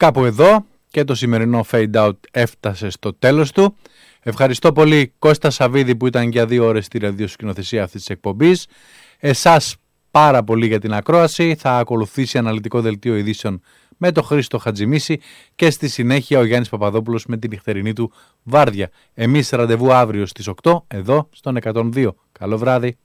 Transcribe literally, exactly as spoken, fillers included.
Κάπου εδώ και το σημερινό Fade Out έφτασε στο τέλος του. Ευχαριστώ πολύ Κώστα Σαββίδη που ήταν για δύο ώρες στη ραδιοσκηνοθεσία αυτής της εκπομπής. Εσάς πάρα πολύ για την ακρόαση. Θα ακολουθήσει αναλυτικό δελτίο ειδήσεων με το Χρήστο Χατζημίση και στη συνέχεια ο Γιάννης Παπαδόπουλος με την νυχτερινή του βάρδια. Εμείς ραντεβού αύριο στις οκτώ εδώ στον εκατόν δύο. Καλό βράδυ.